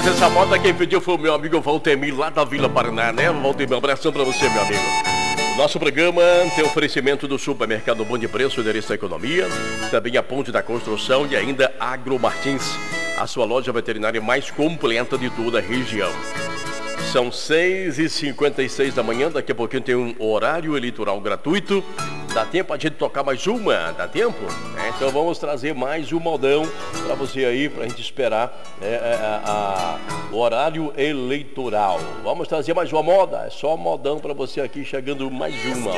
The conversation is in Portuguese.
Aliás, essa moto quem pediu foi o meu amigo Valtemir, lá da Vila Paraná, né? Valtemir, um abração pra você, meu amigo. Nosso programa tem oferecimento do supermercado Bom de Preço, endereço da economia, também a Ponte da Construção e ainda Agro Martins, a sua loja veterinária mais completa de toda a região. São 6h56 da manhã, daqui a pouquinho tem um horário eleitoral gratuito. Dá tempo a gente tocar mais uma? Dá tempo? Então vamos trazer mais um modão para você aí, para a gente esperar o horário eleitoral. Vamos trazer mais uma moda, é só modão para você aqui, chegando mais uma.